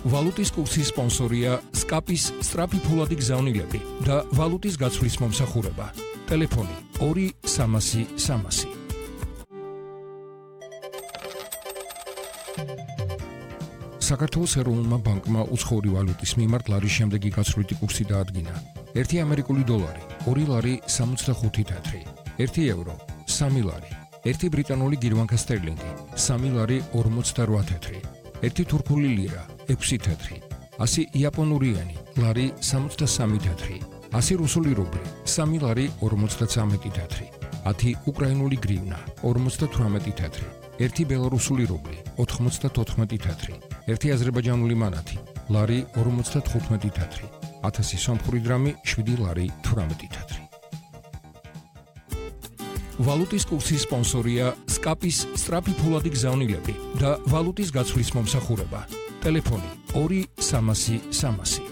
ვალუტის კურსის სპონსორია SCAP-ის სწრაფი ფულადი გზავნილები და ვალუტის გაცვლის მომსახურება. ტელეფონი 2-300-300. საქართველოს ეროვნულმა ბანკმა უცხოური ვალუტის მიმართ ლარის შემდეგი გაცვლითი კურსი დაადგინა. 1 ამერიკული დოლარი 2 ლარი 65 თეთრი, 1 ევრო 3 ლარი, 1 ბრიტანული გირვანქა სტერლინგი 3 ლარი 48 თეთრი, 1 თურქული ლირა 6 თეთრი, 100 იაპონური ენი ლარი 63 თეთრი, 100 რუსული რუბლი 3 ლარი 53 თეთრი, 10 უკრაინული გრივნა 58 თეთრი, 1 ბელარუსული რუბლი 94 თეთრი, 1 აზერბაიჯანული მანათი ლარი 55 თეთრი, 1000 სომხური დრამი 7 ლარი 18 თეთრი. ვალუტის კურსის სპონსორია SCAP-ის სწრაფი ფულადი გზავნილები და ვალუტის გაცვლის მომსახურება. ტელეფონი 2-300-300.